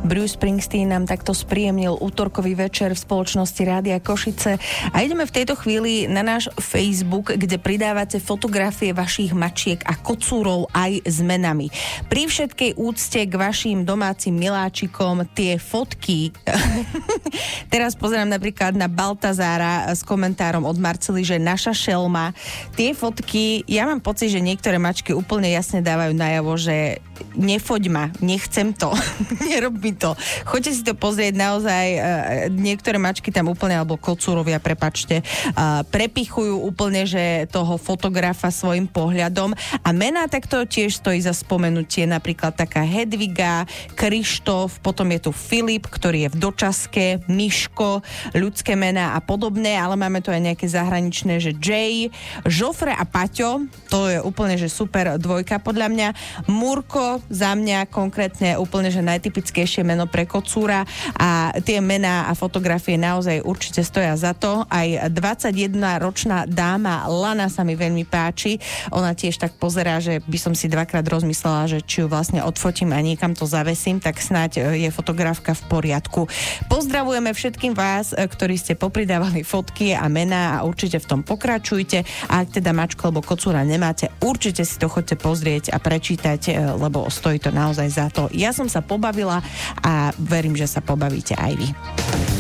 Bruce Springsteen nám takto spríjemnil útorkový večer v spoločnosti Rádia Košice. A ideme v tejto chvíli na náš Facebook, kde pridávate fotografie vašich mačiek a kocúrov aj s menami. Pri všetkej úcte k vašim domácim miláčikom tie fotky... Teraz pozerám napríklad na Baltazára s komentárom od Marcely, že naša šelma. Tie fotky, ja mám pocit, že niektoré mačky úplne jasne dávajú najavo, že nefoď ma, nechcem to, nerob mi to. Choďte si to pozrieť, naozaj niektoré mačky tam úplne, alebo kocúrovia, prepačte, prepichujú úplne, že toho fotografa svojim pohľadom a mená takto tiež stojí za spomenutie, napríklad taká Hedviga, Krištof, potom je tu Filip, ktorý je v dočaske, Miško, ľudské mená a podobné, ale máme tu aj nejaké zahraničné, že Jay, Žofre a Paťo, to je úplne, že super dvojka podľa mňa. Murko, za mňa konkrétne úplne, že najtypickejšie meno pre kocúra a tie mená a fotografie naozaj určite stoja za to. Aj 21-ročná dáma Lana sa mi veľmi páči. Ona tiež tak pozerá, že by som si dvakrát rozmyslela, že či ju vlastne odfotím a niekam to zavesím, tak snáď je fotografka v poriadku. Pozdravujeme všetkým vás, ktorí ste popridávali fotky a mená a určite v tom pokračujte. A ak teda mačku alebo kocúra nemáte, určite si to choďte pozrieť a prečítať, lebo stojí to naozaj za to. Ja som sa pobavila a verím, že sa pobavíte aj vy.